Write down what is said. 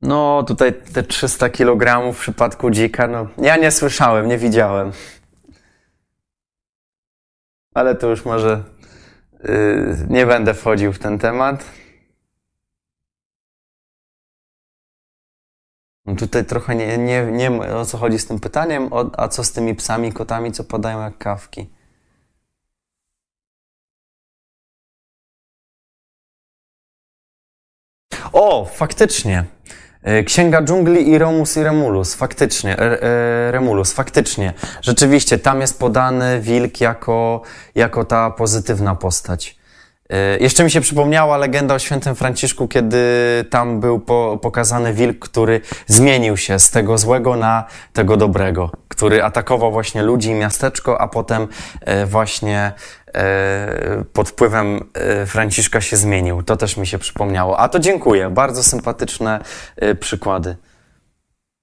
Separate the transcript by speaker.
Speaker 1: No, tutaj te 300 kg w przypadku dzika, no, ja nie słyszałem, nie widziałem. Ale to już może nie będę wchodził w ten temat. No tutaj trochę nie wiem, o co chodzi z tym pytaniem, a co z tymi psami, kotami, co podają jak kawki. O, faktycznie. Księga Dżungli i Romus i Remulus, faktycznie, Remulus, faktycznie. Rzeczywiście, tam jest podany wilk jako ta pozytywna postać. Jeszcze mi się przypomniała legenda o świętym Franciszku, kiedy tam był pokazany wilk, który zmienił się z tego złego na tego dobrego, który atakował właśnie ludzi i miasteczko, a potem właśnie pod wpływem Franciszka się zmienił. To też mi się przypomniało. A to dziękuję. Bardzo sympatyczne przykłady.